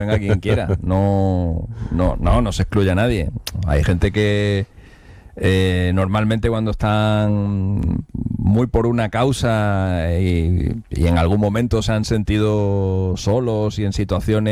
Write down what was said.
venga quien quiera. No se excluye a nadie. Hay gente que normalmente cuando están muy por una causa y en algún momento se han sentido solos y en situaciones